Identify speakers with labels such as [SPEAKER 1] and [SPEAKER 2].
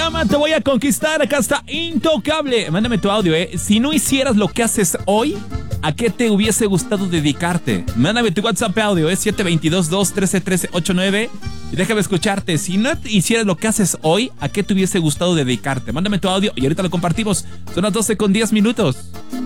[SPEAKER 1] llama Te Voy a Conquistar. Acá está Intocable. Mándame tu audio, Si no hicieras lo que haces hoy, ¿a qué te hubiese gustado dedicarte? Mándame tu WhatsApp audio, 722-213-1389. Y déjame escucharte. Si no hicieras lo que haces hoy, ¿a qué te hubiese gustado dedicarte? Mándame tu audio y ahorita lo compartimos. Son las 12:10.